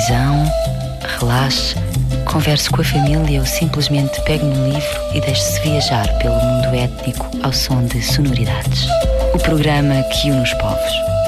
televisão, relaxe, converse com a família ou simplesmente pegue num livro e deixe-se viajar pelo mundo étnico ao som de sonoridades. O programa que une os povos.